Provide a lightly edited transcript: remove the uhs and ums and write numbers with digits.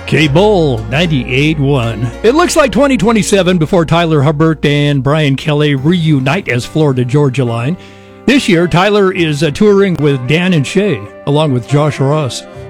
K-Bull 98.1. It looks like 2027 before Tyler Hubbard and Brian Kelly reunite as Florida Georgia Line. This year, Tyler is touring with Dan and Shay, along with Josh Ross.